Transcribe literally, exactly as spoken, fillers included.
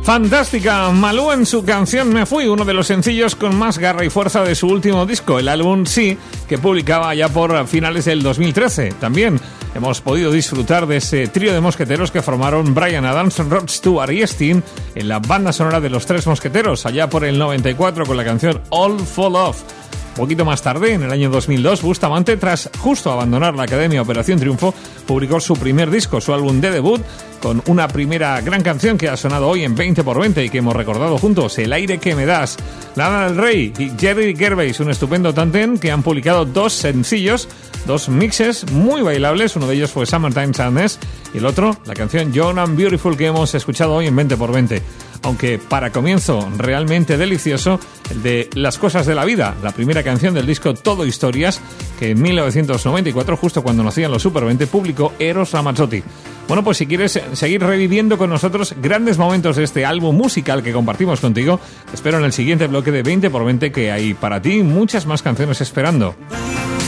Fantástica, Malú en su canción Me Fui, uno de los sencillos con más garra y fuerza de su último disco, el álbum Sí, que publicaba ya por finales del dos mil trece. También hemos podido disfrutar de ese trío de mosqueteros que formaron Bryan Adams, Rod Stewart y Sting en la banda sonora de Los Tres Mosqueteros, allá por el noventa y cuatro con la canción All for Love. Un poquito más tarde, en el año dos mil dos, Bustamante, tras justo abandonar la Academia Operación Triunfo, publicó su primer disco, su álbum de debut, con una primera gran canción que ha sonado hoy en veinte por veinte y que hemos recordado juntos, El aire que me das. Lana del Rey y Jerry Gervais, un estupendo tándem que han publicado dos sencillos, dos mixes muy bailables, uno de ellos fue Summertime Sadness y el otro, la canción Young and Beautiful que hemos escuchado hoy en veinte por veinte. Aunque para comienzo realmente delicioso, el de Las cosas de la vida, la primera canción del disco Todo Historias, que en mil novecientos noventa y cuatro, justo cuando nacían los Super veinte, publicó Eros Ramazzotti. Bueno, pues si quieres seguir reviviendo con nosotros grandes momentos de este álbum musical que compartimos contigo, te espero en el siguiente bloque de veinte por veinte, que hay para ti muchas más canciones esperando.